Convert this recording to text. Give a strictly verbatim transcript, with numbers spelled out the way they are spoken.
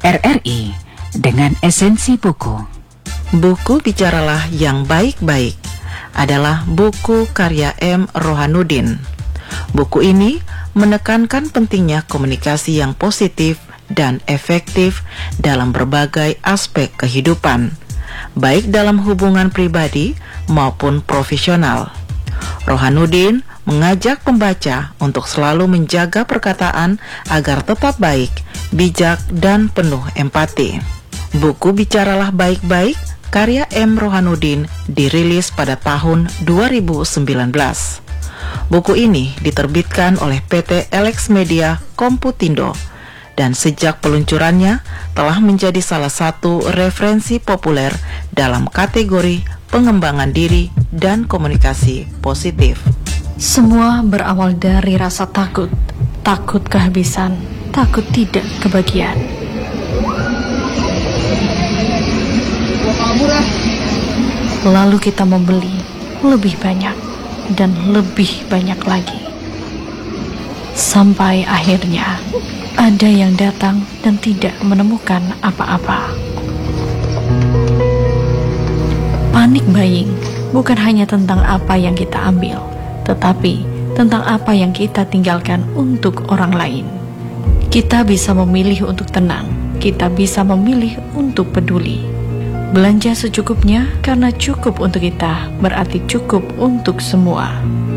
R R I dengan esensi buku. Buku Bicaralah yang Baik-Baik adalah buku karya M. Rohanuddin. Buku ini menekankan pentingnya komunikasi yang positif dan efektif dalam berbagai aspek kehidupan, baik dalam hubungan pribadi maupun profesional. Rohanuddin mengajak pembaca untuk selalu menjaga perkataan agar tetap baik, bijak, dan penuh empati. Buku Bicaralah Baik-Baik karya M. Rohanuddin dirilis pada tahun dua ribu sembilan belas. Buku ini diterbitkan oleh P T Elex Media Komputindo dan sejak peluncurannya telah menjadi salah satu referensi populer dalam kategori pengembangan diri dan komunikasi positif. Semua berawal dari rasa takut, takut kehabisan, takut tidak kebagian. Lalu kita membeli lebih banyak dan lebih banyak lagi. Sampai akhirnya ada yang datang dan tidak menemukan apa-apa. Panic buying bukan hanya tentang apa yang kita ambil, tetapi tentang apa yang kita tinggalkan untuk orang lain. Kita bisa memilih untuk tenang, kita bisa memilih untuk peduli. Belanja secukupnya karena cukup untuk kita berarti cukup untuk semua.